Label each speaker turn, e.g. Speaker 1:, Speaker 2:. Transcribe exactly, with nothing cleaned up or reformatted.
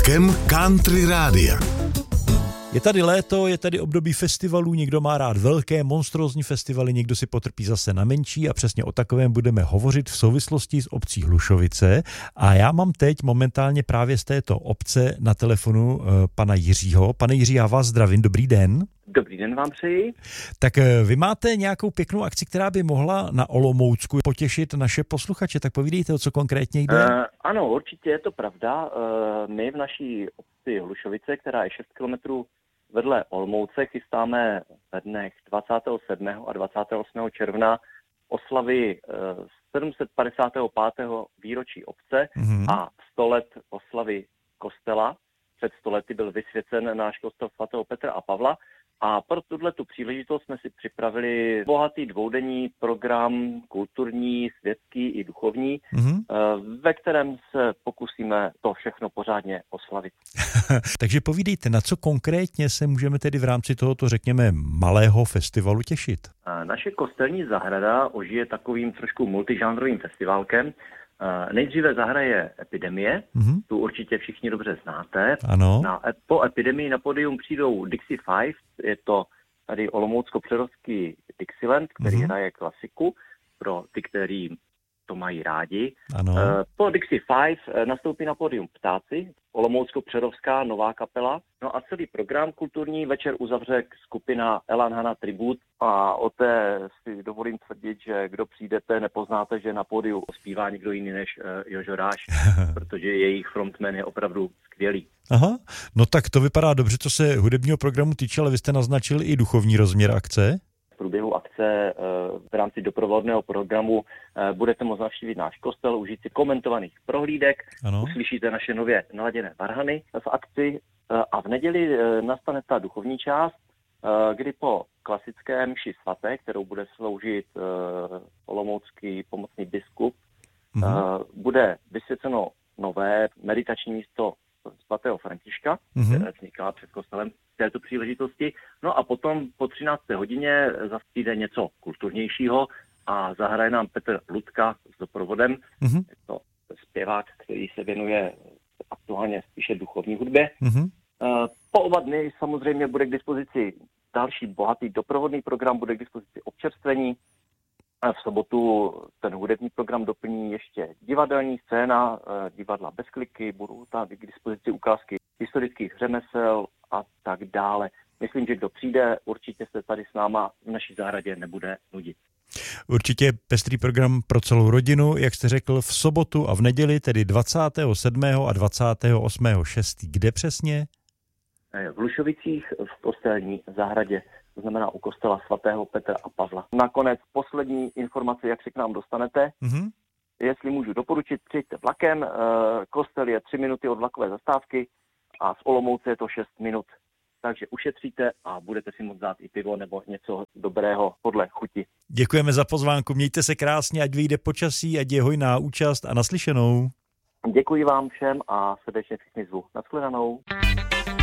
Speaker 1: rokem country rádia.
Speaker 2: Je tady léto, je tady období festivalů, někdo má rád velké, monstrózní festivaly, někdo si potrpí zase na menší a přesně o takovém budeme hovořit v souvislosti s obcí Hlušovice. A já mám teď momentálně právě z této obce na telefonu uh, pana Jiřího. Pane Jiří, já vás zdravím, dobrý den.
Speaker 3: Dobrý den vám přeji.
Speaker 2: Tak vy máte nějakou pěknou akci, která by mohla na Olomoucku potěšit naše posluchače, tak povídejte, o co konkrétně jde. Uh,
Speaker 3: ano, určitě je to pravda. Uh, my v naší obci Hlušovice, která je šest kilometrů vedle Olomouce, chystáme ve dnech dvacátého sedmého a dvacátého osmého června oslavy uh, sedm set padesátého pátého výročí obce mm-hmm. a sto let oslavy kostela. Před sto lety byl vysvěcen náš kostel svatého Petra a Pavla. A pro tuto příležitost jsme si připravili bohatý dvoudenní program, kulturní, světský i duchovní, mm-hmm. ve kterém se pokusíme to všechno pořádně oslavit.
Speaker 2: Takže povídejte, na co konkrétně se můžeme tedy v rámci tohoto, řekněme, malého festivalu těšit?
Speaker 3: Naše kostelní zahrada ožije takovým trošku multižánrovým festivalkem. Nejdříve zahraje Epidemie, mm-hmm. tu určitě všichni dobře znáte.
Speaker 2: Ano.
Speaker 3: Na, po Epidemii na pódium přijdou Dixie Five, je to tady olomoucko-přerovský Dixieland, který mm-hmm. hraje klasiku pro ty, kteří to mají rádi.
Speaker 2: Ano.
Speaker 3: Po Dixie Five nastoupí na pódium Ptáci, olomoucko-přerovská nová kapela. No a celý program kulturní večer uzavře skupina Elan Hana Tribute a o té si dovolím tvrdit, že kdo přijdete, nepoznáte, že na pódiu zpívá někdo jiný než Jožo Ráš, protože jejich frontman je opravdu skvělý.
Speaker 2: Aha, no tak to vypadá dobře, co se hudebního programu týče, ale vy jste naznačil i duchovní rozměr akce.
Speaker 3: V průběhu akce v rámci doprovodného programu budete moct navštívit náš kostel, užít si komentovaných prohlídek, ano. Uslyšíte naše nově naladěné varhany v akci a v neděli nastane ta duchovní část, kdy po klasické mši svaté, kterou bude sloužit olomoucký pomocný biskup, mm-hmm. bude vysvěceno nové meditační místo svatého Františka, mm-hmm. které vzniká před kostelem v této příležitosti. No a potom po třinácté hodině zase přijde něco kulturnějšího a zahraje nám Petr Ludka s doprovodem. Mm-hmm. Je to zpěvák, který se věnuje aktuálně spíše duchovní hudbě. Mm-hmm. Po oba dny samozřejmě bude k dispozici další bohatý doprovodný program, bude k dispozici občerstvení. V sobotu ten hudební program doplní ještě divadelní scéna, divadla bez kliky, budou tady k dispozici ukázky historických řemesel a tak dále. Myslím, že kdo přijde, určitě se tady s náma v naší zahradě nebude nudit.
Speaker 2: Určitě pestrý program pro celou rodinu, jak jste řekl, v sobotu a v neděli, tedy dvacátého sedmého a dvacátého osmého šestého Kde přesně?
Speaker 3: V Hlušovicích v kostelní zahradě, to znamená u kostela svatého Petra a Pavla. Nakonec poslední informace, jak se k nám dostanete. Mm-hmm. Jestli můžu doporučit, přijďte vlakem, kostel je tři minuty od vlakové zastávky a z Olomouce je to šest minut. Takže ušetříte a budete si moct dát i pivo nebo něco dobrého podle chuti.
Speaker 2: Děkujeme za pozvánku, mějte se krásně, ať vyjde počasí, ať je hojná účast a naslyšenou.
Speaker 3: Děkuji vám všem a srdečně všichni zvu. Nashledanou.